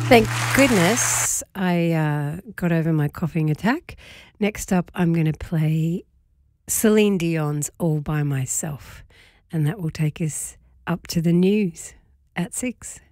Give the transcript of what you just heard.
Thank goodness I got over my coughing attack. Next up, I'm going to play Celine Dion's All By Myself, and that will take us up to the news at 6.